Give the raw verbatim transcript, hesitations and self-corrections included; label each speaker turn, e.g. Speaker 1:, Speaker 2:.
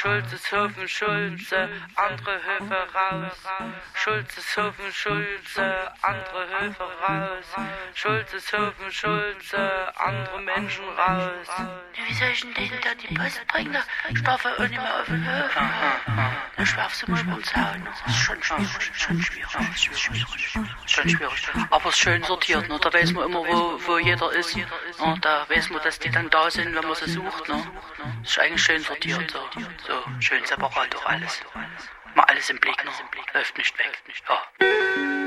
Speaker 1: Schulzeshofen, Schulze, andere Höfe raus. Schulzeshofen, Schulze, andere Höfe raus. Schulzeshofen, Schulze, andere Menschen raus.
Speaker 2: Wie soll ich denn denen da die Post bringen? Ich darf ja auch nicht mehr auf den Höfen. Da schwerfst du mal ins Hauen. Das ist schon schwierig, schon schwierig. Schon schwierig. Aber es ist schön sortiert, ne? Da weiß man immer, wo, wo jeder ist. Ne? Da weiß man, dass die dann da sind, wenn man sie sucht. Ne? Das ist eigentlich schön sortiert. So, so schön separat auch alles. Mal alles im Blick, ne? Läuft nicht weg. Ja.